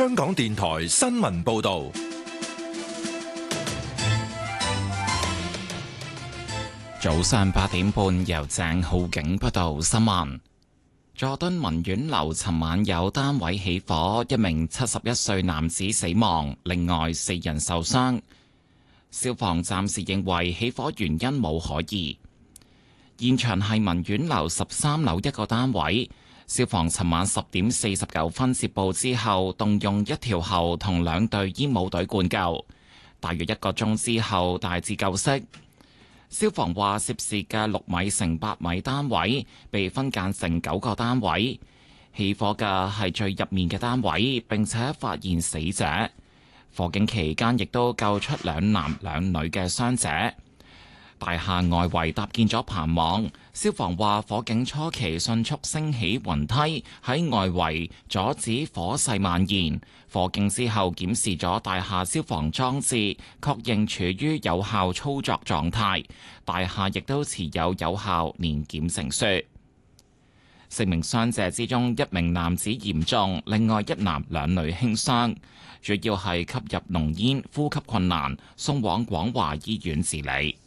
香港電台新聞報道。 早上8點半，由鄭浩景報道新聞。佐敦文苑樓尋晚有單位起火，一名71歲男子死亡，另外4人受傷。消防暫時認為起火原因冇可疑。現場係文苑樓13樓一個單位。消防尋晚10點49分接報之後，動用1條喉同2隊煙霧隊灌救，大約1個鐘之後大致救熄。消防話，涉事嘅6米乘8米單位被分間成9個單位，起火嘅係最入面嘅單位，並且發現死者。火警期間亦都救出2男2女嘅傷者。大廈外圍搭建咗棚網，消防話火警初期迅速升起雲梯喺外圍阻止火勢蔓延。火警之後檢視咗大廈消防裝置，確認處於有效操作狀態。大廈亦都持有有效年檢證書。4名傷者之中，1名男子嚴重，另外1男2女輕傷，主要係吸入濃煙、呼吸困難，送往廣華醫院治理。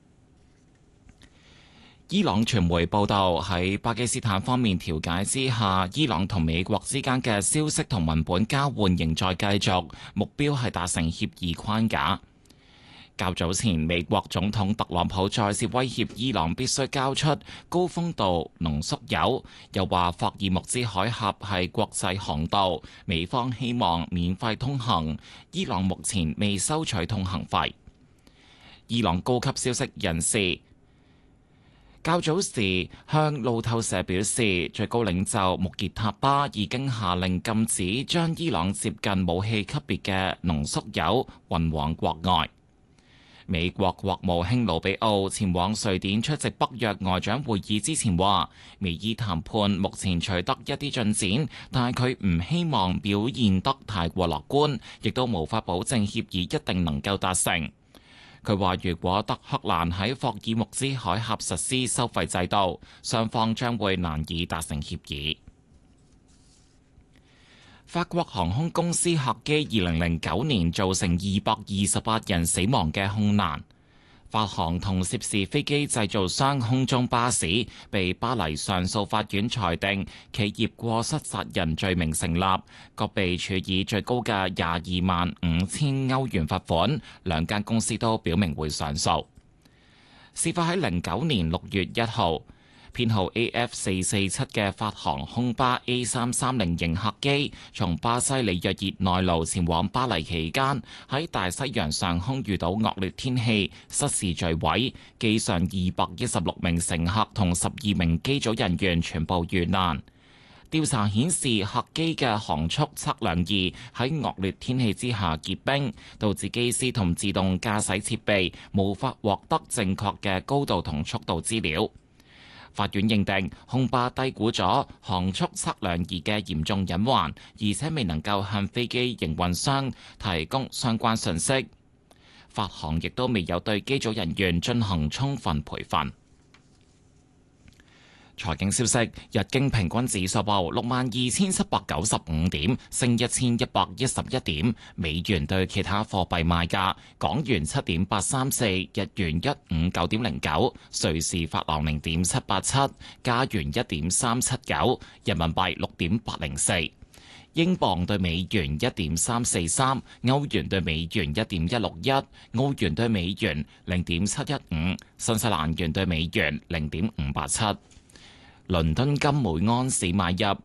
伊朗傳媒報道，喺巴基斯坦方面調解之下，伊朗同美國之間嘅消息同文本交換仍在繼續，目標係達成協議框架。較早前，美國總統特朗普再次威脅伊朗必須交出高豐度濃縮鈾，又話霍爾木茲海峽係國際航道，美方希望免費通行，伊朗目前未收取通行費。伊朗高級消息人士較早時向路透社表示，最高領袖穆傑塔巴已經下令禁止將伊朗接近武器級別嘅濃縮鈾運往國外。美國國務卿魯比奧前往瑞典出席北約外長會議之前話，美伊談判目前取得一啲進展，但係佢唔希望表現得太過樂觀，亦都無法保證協議一定能夠達成。佢話：如果德黑蘭喺霍爾木茲海峽實施收費制度，雙方將會難以達成協議。法國航空公司客機2009年造成228人死亡嘅空難，法航同涉事飛機製造商空中巴士被巴黎上訴法院裁定企業過失殺人罪名成立，各被處以最高嘅225000歐元罰款。兩間公司都表明會上訴。事發喺09年6月1號。編號 AF447 嘅法航空巴 A330 型客機從巴西里約熱內盧前往巴黎期間，喺大西洋上空遇到惡劣天氣，失事墜毀，機上216名乘客同12名機組人員全部遇難。調查顯示，客機嘅航速測量儀喺惡劣天氣之下結冰，導致機師同自動駕駛設備無法獲得正確嘅高度同速度資料。法院認定空巴低估咗航速測量儀嘅嚴重隱患，而且未能夠向飛機營運商提供相關信息。法航亦都未有對機組人員進行充分培訓。財經消息，日經平均指數報62795點，升1111點。美元對其他貨幣賣價：港元7.834，日元159.09，瑞士法郎0.787，加元1.379，人民幣6.804。英鎊對美元1.343，歐元對美元1.161，澳元對美元0.715，新西蘭元對美元0.587。倫敦金每盎司買入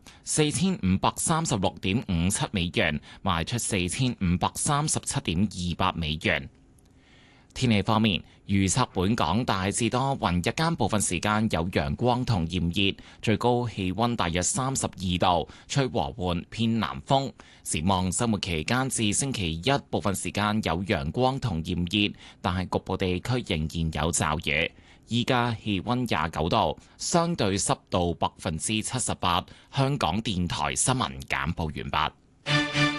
4536.57美元，賣出4537.28美元。天氣方面，預測本港大致多雲，日間部分時間有陽光同炎熱，最高氣溫大約32度，吹和緩偏南風。展望周末期間至星期一，部分時間有陽光同炎熱，但係局部地區仍然有驟雨。依家氣溫29度，相對濕度78%。香港電台新聞簡報完畢。